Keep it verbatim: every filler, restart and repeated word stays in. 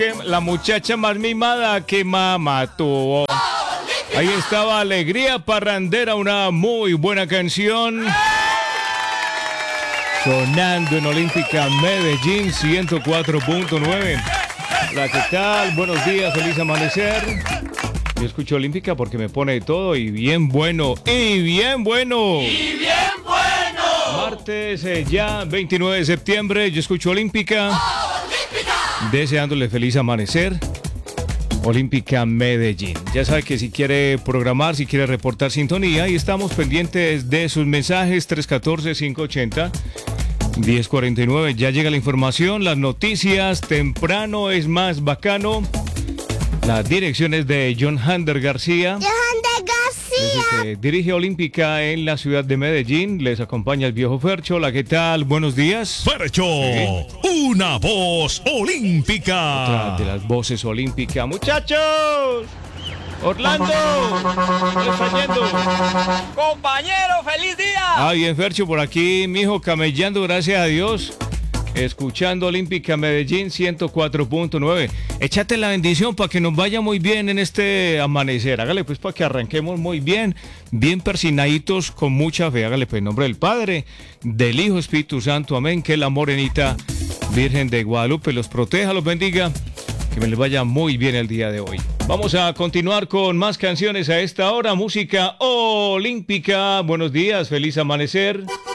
La muchacha más mimada que mamá tuvo. Ahí estaba Alegría Parrandera, una muy buena canción. Sonando en Olímpica Medellín ciento cuatro punto nueve. Hola, ¿qué tal? Buenos días, feliz amanecer. Yo escucho Olímpica porque me pone de todo y bien bueno, y bien bueno. ¡Y bien bueno! Martes eh, ya veintinueve de septiembre, yo escucho Olímpica. ¡Olímpica! Deseándole feliz amanecer. Olímpica Medellín. Ya sabe que si quiere programar, si quiere reportar sintonía, y estamos pendientes de sus mensajes. Tres uno cuatro, cinco ocho cero, uno cero cuatro nueve. Ya llega la información, las noticias. Temprano es más bacano. La dirección es de John Hander García. John Hander García. Que dirige Olímpica en la ciudad de Medellín. Les acompaña el viejo Fercho. Hola, ¿qué tal? Buenos días. Fercho, sí. Una voz olímpica. Otra de las voces olímpicas. ¡Muchachos! ¡Orlando! ¿Qué está yendo? ¡Compañero, feliz día! Ah, bien, Fercho, por aquí, mijo, camellando, gracias a Dios. Escuchando Olímpica Medellín ciento cuatro punto nueve. Échate la bendición para que nos vaya muy bien en este amanecer. Hágale pues para que arranquemos muy bien, bien persinaditos, con mucha fe. Hágale pues en nombre del Padre, del Hijo, Espíritu Santo. Amén. Que la morenita Virgen de Guadalupe los proteja, los bendiga. Que me les vaya muy bien el día de hoy. Vamos a continuar con más canciones a esta hora. Música olímpica. Buenos días, feliz amanecer.